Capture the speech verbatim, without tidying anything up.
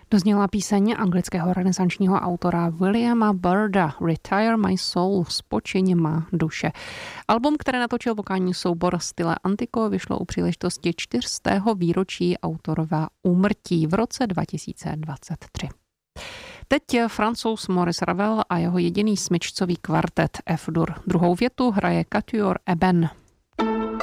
Dozněla píseň anglického renesančního autora Williama Byrda Retire My Soul, spočiň má duše. Album, které natočil vokální soubor Stile Antico, vyšlo u příležitosti čtyřstého výročí autorova úmrtí v roce dva tisíce dvacet tři. Teď Francouz Maurice Ravel a jeho jediný smyčcový kvartet F-dur. Druhou větu hraje Quatuor Eben.